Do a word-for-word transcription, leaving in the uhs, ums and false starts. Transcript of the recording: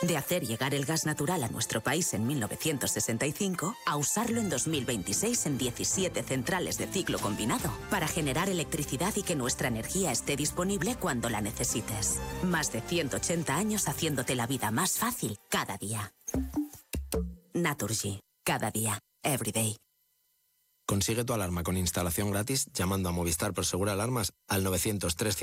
De hacer llegar el gas natural a nuestro país en mil novecientos sesenta y cinco a usarlo en dos mil veintiséis en diecisiete centrales de ciclo combinado para generar electricidad y que nuestra energía esté disponible cuando la necesites. Más de ciento ochenta años haciéndote la vida más fácil cada día. Naturgy. Cada día. Every day. Consigue tu alarma con instalación gratis llamando a Movistar Prosegur Alarmas al novecientos tres